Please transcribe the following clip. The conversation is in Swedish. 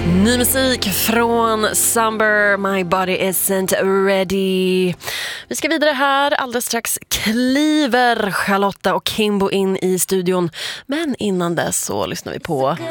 Ny musik från Summer, My Body Isn't Ready. Vi ska vidare här. Alldeles strax kliver Charlotta och Kimbo in i studion. Men innan dess så lyssnar vi på